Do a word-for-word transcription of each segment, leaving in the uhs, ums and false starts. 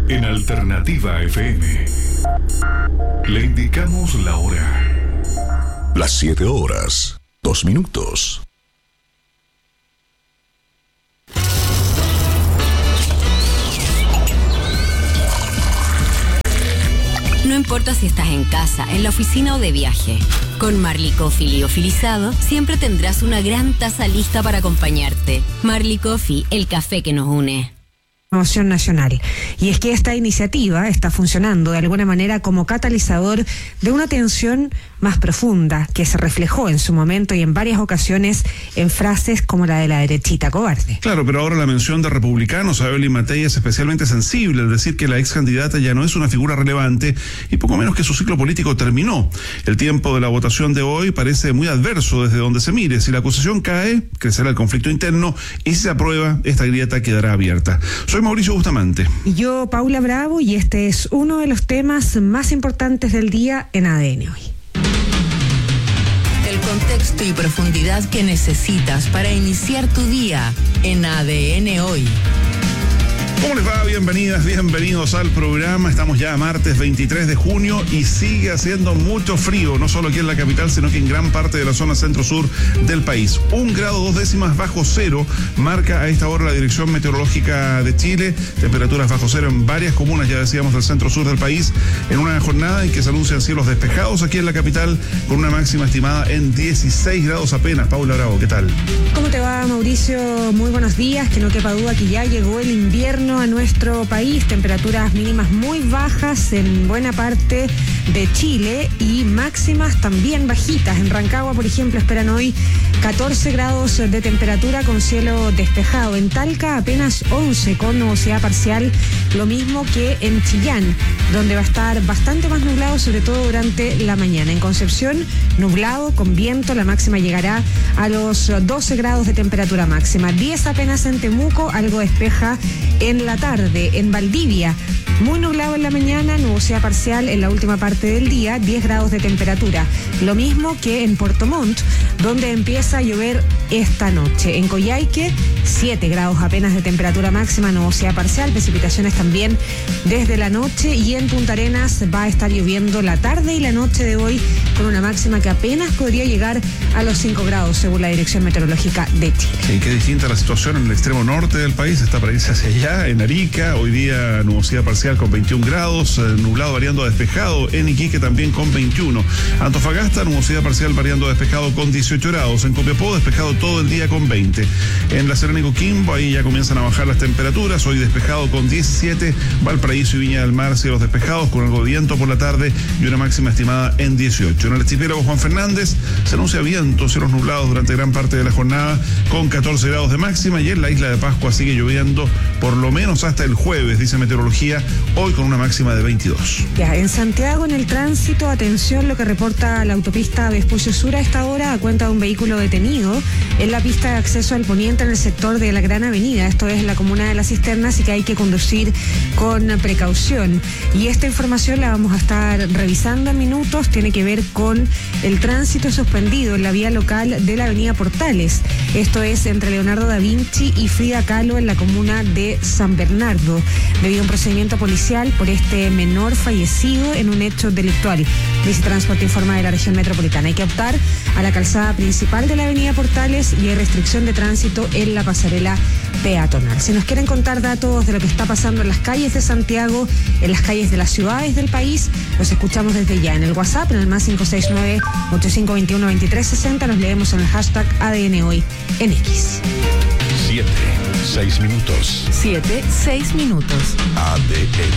En Alternativa F M le indicamos la hora. Las siete horas, dos minutos. No importa si estás en casa, en la oficina o de viaje. Con Marley Coffee liofilizado siempre tendrás una gran taza lista para acompañarte. Marley Coffee, el café que nos une. Promoción nacional. Y es que esta iniciativa está funcionando de alguna manera como catalizador de una tensión más profunda que se reflejó en su momento y en varias ocasiones en frases como la de la derechita cobarde. Claro, pero ahora la mención de republicanos a Evelyn Matei es especialmente sensible al decir que la ex candidata ya no es una figura relevante y poco menos que su ciclo político terminó. El tiempo de la votación de hoy parece muy adverso desde donde se mire. Si la acusación cae, crecerá el conflicto interno y si se aprueba, esta grieta quedará abierta. Soy Mauricio Bustamante. Y yo, Paula Bravo, y este es uno de los temas más importantes del día en A D N Hoy. El contexto y profundidad que necesitas para iniciar tu día en A D N Hoy. ¿Cómo les va? Bienvenidas, bienvenidos al programa. Estamos ya a martes veintitrés de junio y sigue haciendo mucho frío, no solo aquí en la capital, sino que en gran parte de la zona centro-sur del país. Un grado dos décimas bajo cero marca a esta hora la Dirección Meteorológica de Chile. Temperaturas bajo cero en varias comunas, ya decíamos, del centro-sur del país, en una jornada en que se anuncian cielos despejados aquí en la capital, con una máxima estimada en dieciséis grados apenas. Paula Bravo, ¿qué tal? ¿Cómo te va, Mauricio? Muy buenos días. Que no quepa duda que ya llegó el invierno a nuestro país, temperaturas mínimas muy bajas en buena parte de Chile y máximas también bajitas. En Rancagua, por ejemplo, esperan hoy catorce grados de temperatura con cielo despejado. En Talca apenas once con nubosidad parcial, lo mismo que en Chillán, donde va a estar bastante más nublado, sobre todo durante la mañana. En Concepción, nublado con viento, la máxima llegará a los doce grados de temperatura máxima. diez apenas en Temuco, algo despeja en la tarde. En Valdivia, muy nublado en la mañana, nubosidad parcial en la última parte del día, diez grados de temperatura. Lo mismo que en Puerto Montt, donde empieza a llover esta noche. En Coyhaique, siete grados apenas de temperatura máxima, nubosidad parcial, precipitaciones también desde la noche. Y en Punta Arenas va a estar lloviendo la tarde y la noche de hoy, con una máxima que apenas podría llegar a los cinco grados, según la Dirección Meteorológica de Chile. Sí, qué distinta la situación en el extremo norte del país, está para irse hacia allá. En Arica, hoy día nubosidad parcial con veintiún grados, eh, nublado variando a despejado. En Iquique también con veintiuno. Antofagasta, nubosidad parcial variando a despejado con dieciocho grados. En Copiapó, despejado todo el día con veinte. En La Serena y Coquimbo, ahí ya comienzan a bajar las temperaturas. Hoy despejado con diecisiete. Valparaíso y Viña del Mar, cielos despejados con algo de viento por la tarde y una máxima estimada en dieciocho. En el archipiélago Juan Fernández se anuncia viento, cielos nublados durante gran parte de la jornada con catorce grados de máxima, y en la isla de Pascua sigue lloviendo por lo menos hasta el jueves, dice Meteorología, hoy con una máxima de veintidós. Ya, en Santiago, en el tránsito, atención lo que reporta la autopista Vespucio Sur a esta hora, a cuenta de un vehículo detenido en la pista de acceso al poniente en el sector de la Gran Avenida. Esto es en la comuna de La Cisterna, así que hay que conducir con precaución. Y esta información la vamos a estar revisando en minutos. Tiene que ver con el tránsito suspendido en la vía local de la avenida Portales. Esto es entre Leonardo da Vinci y Frida Kahlo en la comuna de San Bernardo, debido a un procedimiento policial por este menor fallecido en un hecho delictual. Dice Transporte informa de la región metropolitana. Hay que optar a la calzada principal de la avenida Portales y hay restricción de tránsito en la pasarela peatonal. Si nos quieren contar datos de lo que está pasando en las calles de Santiago, en las calles de las ciudades del país, los escuchamos desde ya en el WhatsApp, en el más cinco seis nueve, ocho cinco dos uno, dos tres seis cero. Los leemos en el hashtag A D N Hoy en X. Siete, seis minutos. Siete, seis minutos. A D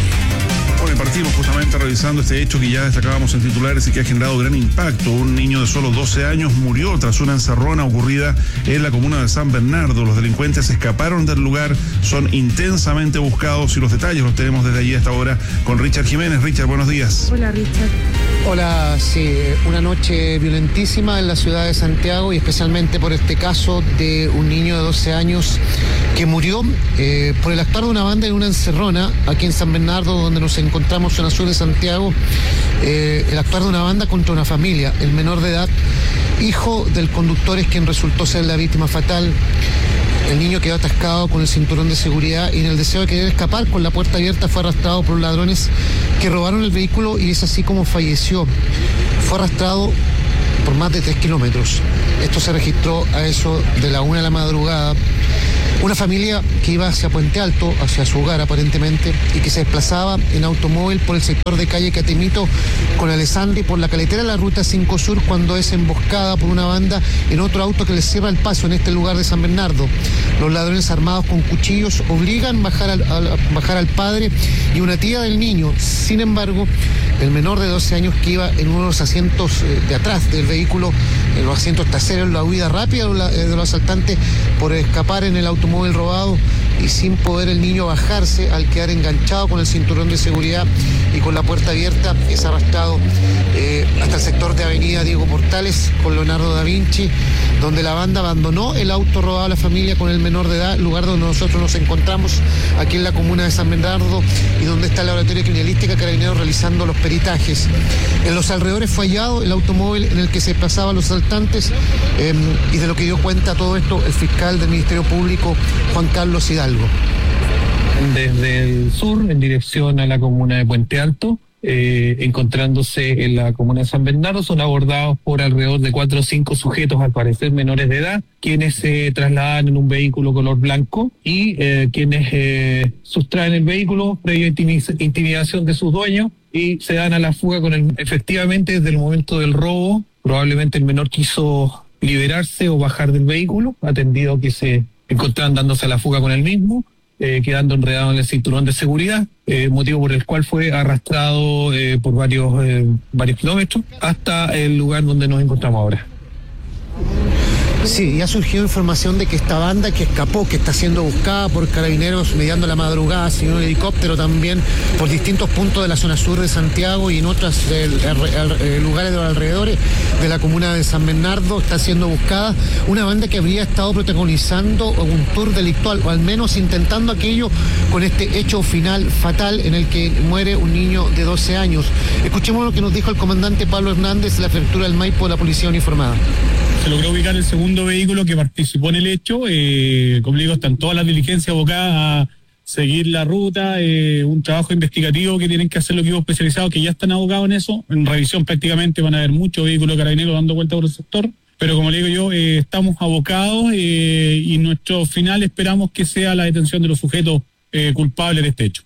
N. Bueno, partimos justamente revisando este hecho que ya destacábamos en titulares y que ha generado gran impacto. Un niño de solo doce años murió tras una encerrona ocurrida en la comuna de San Bernardo. Los delincuentes escaparon del lugar, son intensamente buscados y los detalles los tenemos desde allí a esta hora con Richard Jiménez. Richard, buenos días. Hola, Richard. Hola, sí, una noche violentísima en la ciudad de Santiago y especialmente por este caso de un niño de doce años que murió eh, por el actuar de una banda en una encerrona aquí en San Bernardo, donde nos encontramos en el sur de Santiago. Eh, el actuar de una banda contra una familia. El menor de edad, hijo del conductor, es quien resultó ser la víctima fatal. El niño quedó atascado con el cinturón de seguridad y en el deseo de querer escapar con la puerta abierta fue arrastrado por ladrones que robaron el vehículo y es así como falleció. Fue arrastrado por más de tres kilómetros. Esto se registró a eso de la una de la madrugada. Una familia que iba hacia Puente Alto, hacia su hogar aparentemente, y que se desplazaba en automóvil por el sector de calle Catemito con Alessandri por la caletera de la ruta cinco Sur cuando es emboscada por una banda en otro auto que les cierra el paso en este lugar de San Bernardo. Los ladrones armados con cuchillos obligan a bajar al, a bajar al padre y una tía del niño. Sin embargo, el menor de doce años que iba en uno de los asientos de atrás del vehículo, en los asientos traseros, la huida rápida de los asaltantes por escapar en el automóvil robado y sin poder el niño bajarse al quedar enganchado con el cinturón de seguridad y con la puerta abierta, es arrastrado eh, hasta el sector de Avenida Diego Portales con Leonardo da Vinci, donde la banda abandonó el auto robado a la familia con el menor de edad, lugar donde nosotros nos encontramos aquí en la comuna de San Bernardo y donde está el laboratorio de criminalística Carabineros realizando los peritajes. En los alrededores fue hallado el automóvil en el que se pasaban los asaltantes eh, y de lo que dio cuenta todo esto el fiscal del Ministerio Público, Juan Carlos Hidalgo. Desde el sur, en dirección a la comuna de Puente Alto, eh, encontrándose en la comuna de San Bernardo, son abordados por alrededor de cuatro o cinco sujetos, al parecer menores de edad, quienes se eh, trasladan en un vehículo color blanco y eh, quienes eh, sustraen el vehículo previo intimidación de sus dueños y se dan a la fuga con el, efectivamente desde el momento del robo, probablemente el menor quiso liberarse o bajar del vehículo, atendido que se encontraban dándose a la fuga con el mismo, eh, quedando enredado en el cinturón de seguridad, eh, motivo por el cual fue arrastrado eh, por varios, eh, varios kilómetros hasta el lugar donde nos encontramos ahora. Sí, ya surgió información de que esta banda que escapó, que está siendo buscada por carabineros mediando la madrugada, sin un helicóptero también, por distintos puntos de la zona sur de Santiago y en otros eh, eh, lugares de los alrededores de la comuna de San Bernardo, está siendo buscada. Una banda que habría estado protagonizando un tour delictual, o al menos intentando aquello con este hecho final fatal en el que muere un niño de doce años. Escuchemos lo que nos dijo el comandante Pablo Hernández de la prefectura del Maipo de la Policía Uniformada. Se logró ubicar el segundo vehículo que participó en el hecho. Eh, como digo, están todas las diligencias abocadas a seguir la ruta, eh, un trabajo investigativo que tienen que hacer los equipos especializados que ya están abocados en eso. En revisión prácticamente van a haber muchos vehículos carabineros dando vuelta por el sector, pero como le digo yo, eh, estamos abocados eh, y nuestro final esperamos que sea la detención de los sujetos eh, culpables de este hecho.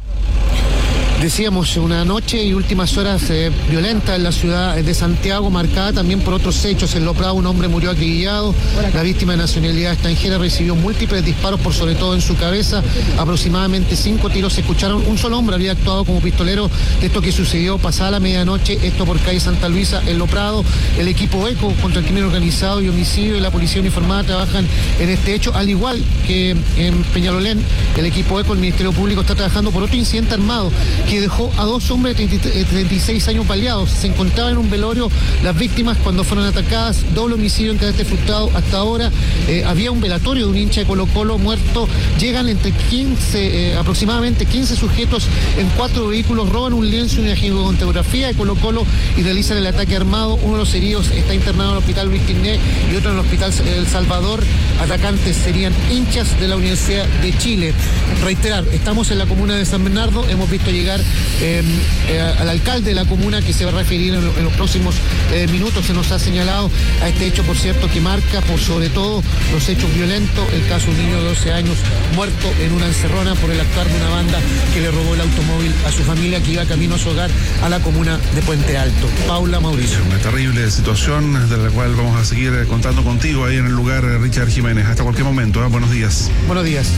Decíamos, una noche y últimas horas eh, violentas en la ciudad de Santiago, marcada también por otros hechos. En Lo Prado un hombre murió acribillado, la víctima de nacionalidad extranjera recibió múltiples disparos, por sobre todo en su cabeza, aproximadamente cinco tiros se escucharon. Un solo hombre había actuado como pistolero de esto que sucedió pasada la medianoche, esto por calle Santa Luisa en Lo Prado. El equipo ECO contra el crimen organizado y homicidio y la policía uniformada trabajan en este hecho, al igual que en Peñalolén. El equipo ECO, el Ministerio Público, está trabajando por otro incidente armado que dejó a dos hombres de treinta y seis años baleados. Se encontraban en un velorio las víctimas cuando fueron atacadas, doble homicidio en carácter frustrado hasta ahora. Eh, había un velatorio de un hincha de Colo Colo muerto. Llegan entre quince, eh, aproximadamente quince sujetos en cuatro vehículos, roban un lienzo y una gigantografía de Colo Colo y realizan el ataque armado. Uno de los heridos está internado en el hospital Luis Quirné y otro en el hospital El Salvador. Atacantes serían hinchas de la Universidad de Chile. Reiterar, estamos en la comuna de San Bernardo, hemos visto llegar Eh, eh, al alcalde de la comuna, que se va a referir en, en los próximos eh, minutos. Se nos ha señalado a este hecho, por cierto, que marca por sobre todo los hechos violentos, el caso de un niño de doce años muerto en una encerrona por el actuar de una banda que le robó el automóvil a su familia que iba camino a su hogar a la comuna de Puente Alto. Paula, Mauricio. Una terrible situación de la cual vamos a seguir contando contigo ahí en el lugar, Richard Jiménez. Hasta cualquier momento, ¿eh? Buenos días. Buenos días.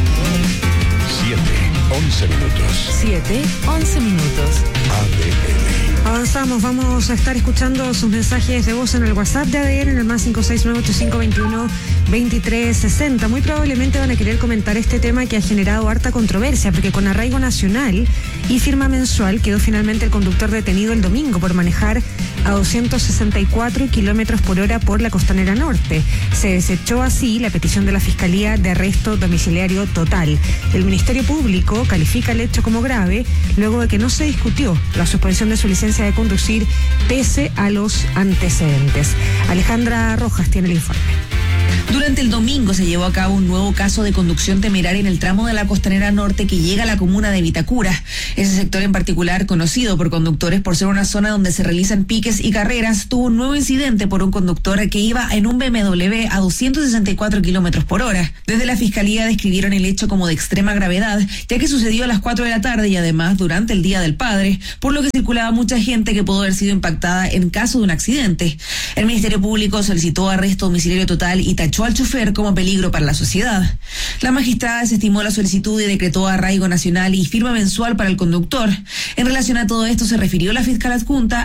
siete, once minutos. siete, once minutos. A D N. Avanzamos, vamos a estar escuchando sus mensajes de voz en el WhatsApp de A D N en el más cinco seis nueve ocho cinco dos uno dos tres seis cero. Muy probablemente van a querer comentar este tema que ha generado harta controversia, porque con arraigo nacional y firma mensual quedó finalmente el conductor detenido el domingo por manejar a doscientos sesenta y cuatro kilómetros por hora por la Costanera Norte. Se desechó así la petición de la Fiscalía de arresto domiciliario total. El Ministerio Público califica el hecho como grave luego de que no se discutió la suspensión de su licencia de conducir pese a los antecedentes. Alejandra Rojas tiene el informe. Durante el domingo se llevó a cabo un nuevo caso de conducción temeraria en el tramo de la Costanera Norte que llega a la comuna de Vitacura. Ese sector en particular, conocido por conductores por ser una zona donde se realizan piques y carreras, tuvo un nuevo incidente por un conductor que iba en un B M W a doscientos sesenta y cuatro kilómetros por hora. Desde la Fiscalía describieron el hecho como de extrema gravedad, ya que sucedió a las cuatro de la tarde y además durante el Día del Padre, por lo que circulaba mucha gente que pudo haber sido impactada en caso de un accidente. El Ministerio Público solicitó arresto domiciliario total y tachó al chofer como peligro para la sociedad. La magistrada desestimó la solicitud y decretó arraigo nacional y firma mensual para el conductor. En relación a todo esto se refirió la fiscal adjunta